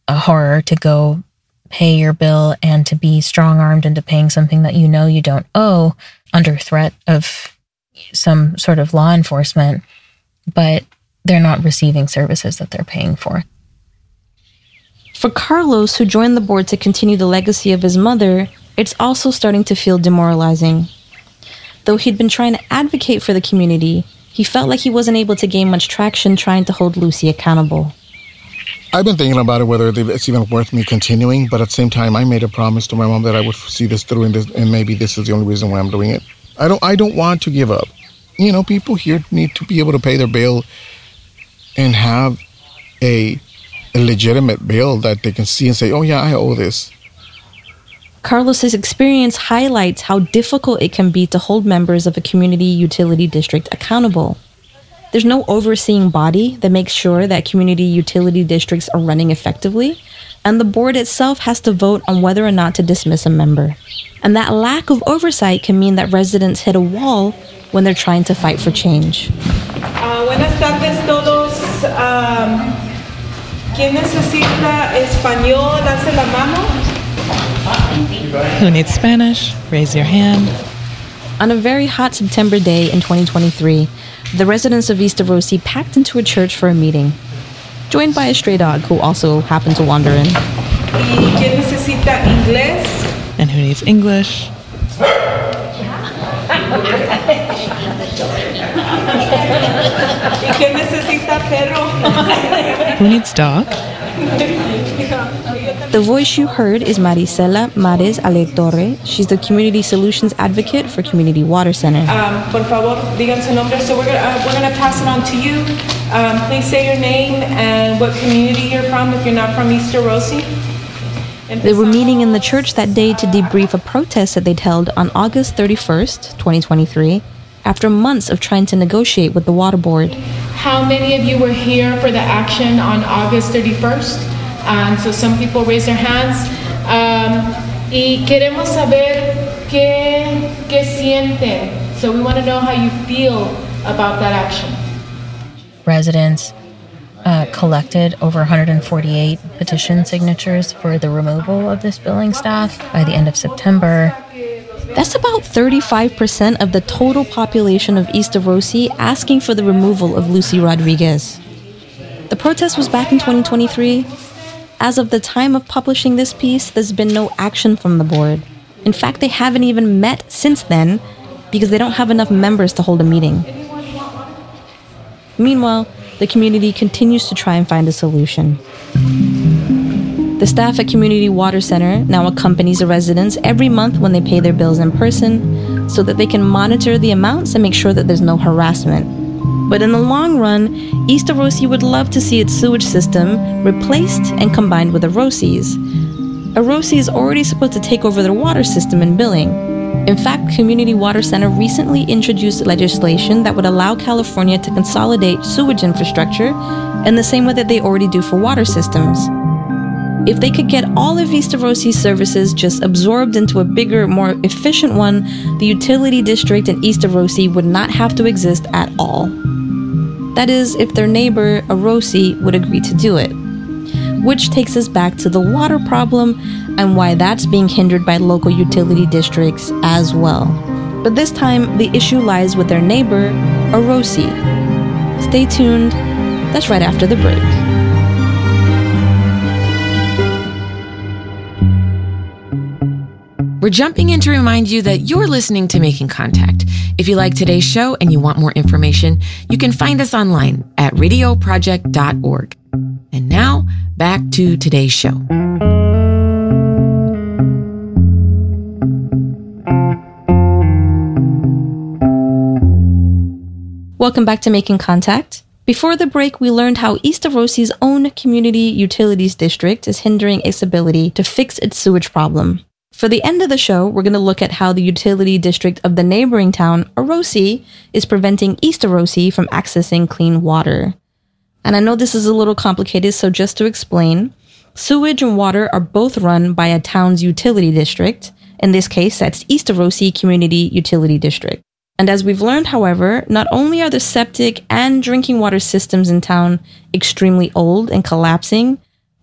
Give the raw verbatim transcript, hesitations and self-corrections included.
a horror to go pay your bill and to be strong-armed into paying something that you know you don't owe under threat of some sort of law enforcement, but they're not receiving services that they're paying for. For Carlos, who joined the board to continue the legacy of his mother, it's also starting to feel demoralizing. Though he'd been trying to advocate for the community, he felt like he wasn't able to gain much traction trying to hold Lucy accountable. I've been thinking about it, whether it's even worth me continuing, but at the same time, I made a promise to my mom that I would see this through, and, this, and maybe this is the only reason why I'm doing it. I don't I don't want to give up. You know, people here need to be able to pay their bill and have a, a legitimate bill that they can see and say, oh yeah, I owe this. Carlos's experience highlights how difficult it can be to hold members of a community utility district accountable. There's no overseeing body that makes sure that community utility districts are running effectively, and the board itself has to vote on whether or not to dismiss a member. And that lack of oversight can mean that residents hit a wall when they're trying to fight for change. Uh, buenas tardes todos. Um, ¿Quién necesita español? Alce la mano. Who needs Spanish? Raise your hand. On a very hot September day in twenty twenty-three, the residents of East Orosi packed into a church for a meeting, joined by a stray dog who also happened to wander in. ¿Y quién necesita inglés? And who needs English? ¿Y quién necesita perro? Who needs dog? The voice you heard is Marisela Mares Aletorre. She's the Community Solutions Advocate for Community Water Center. Um, por favor, digan su nombre. So we're gonna uh, we're gonna pass it on to you. Um, please say your name and what community you're from if you're not from East Orosi. They were meeting in the church that day to debrief a protest that they'd held on August thirty-first, twenty twenty-three, after months of trying to negotiate with the water board. How many of you were here for the action on August thirty-first? And so some people raised their hands. Um, y queremos saber qué, qué sienten. So we want to know how you feel about that action. Residents uh, collected over one hundred forty-eight petition signatures for the removal of this billing staff by the end of September. That's about thirty-five percent of the total population of East Orosi asking for the removal of Lucy Rodriguez. The protest was back in twenty twenty-three. As of the time of publishing this piece, there's been no action from the board. In fact, they haven't even met since then because they don't have enough members to hold a meeting. Meanwhile, the community continues to try and find a solution. The staff at Community Water Center now accompanies the residents every month when they pay their bills in person so that they can monitor the amounts and make sure that there's no harassment. But in the long run, East Orosi would love to see its sewage system replaced and combined with Orosi's. Orosi is already supposed to take over their water system and billing. In fact, Community Water Center recently introduced legislation that would allow California to consolidate sewage infrastructure in the same way that they already do for water systems. If they could get all of East Orosi's services just absorbed into a bigger, more efficient one, the utility district in East Orosi would not have to exist at all. That is, if their neighbor, Orosi, would agree to do it. Which takes us back to the water problem and why that's being hindered by local utility districts as well. But this time, the issue lies with their neighbor, Orosi. Stay tuned. That's right after the break. We're jumping in to remind you that you're listening to Making Contact. If you like today's show and you want more information, you can find us online at radio project dot org. And now, back to today's show. Welcome back to Making Contact. Before the break, we learned how East Orosi's own Community Utilities District is hindering its ability to fix its sewage problem. For the end of the show, we're going to look at how the utility district of the neighboring town, Orosi, is preventing East Orosi from accessing clean water. And I know this is a little complicated, so just to explain, sewage and water are both run by a town's utility district. In this case, that's East Orosi Community Utility District. And as we've learned, however, not only are the septic and drinking water systems in town extremely old and collapsing,